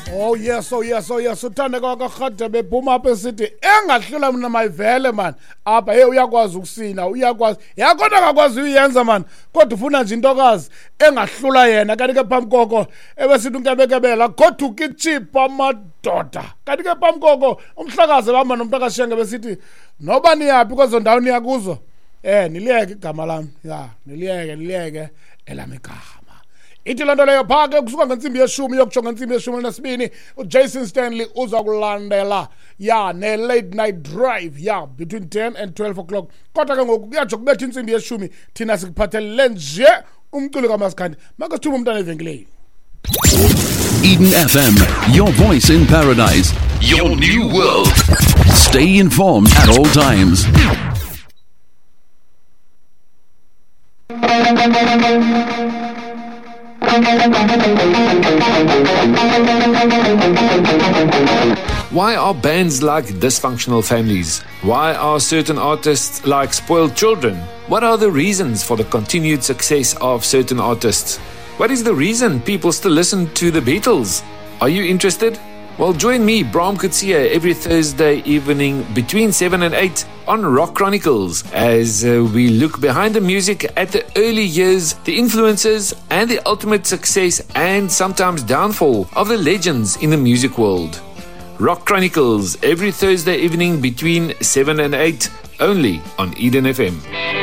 Oh yes, uthande kaKhada bephuma apha esithi engahlula mina mayivele man. Apha uyakwazi ukusina, uyakwazi. Yakhona akakwazi uyenza man. Kodwa ufuna nje intokazi engahlula yena kanti ke phambi koko ebesithi unkebekebela kodwa ukichipa amadoda. Kanti ke phambi koko umhlakazi bamba nomntakashenge besithi noba niyapi kwezo ndawo niyakuzo. Niliyeke igama lami. Ya, niliyeke elami igama. Ithi loo nto leyo phaa ke kusuka ngentsimbi yeshumi yokutsho ngentsimbi yeshumi elinesibini uJason Stanley uza kulandela ne-late night drive between 10 and 12 o'clock. Kodwa ke ngoku kuyatsho kubetha intsimbi yeshumi thina sikuphathelele nje umculo kaMasikhandi makasithuba umntana evenkileni. Eden FM, your voice in paradise, your new world. Stay informed at all times. Why are bands like dysfunctional families? Why are certain artists like spoiled children? What are the reasons for the continued success of certain artists? What is the reason people still listen to the Beatles? Are you interested? Well, join me, Bram Kutsia, every Thursday evening between 7 and 8 on Rock Chronicles as we look behind the music at the early years, the influences, and the ultimate success and sometimes downfall of the legends in the music world. Rock Chronicles every Thursday evening between 7 and 8 only on Eden FM.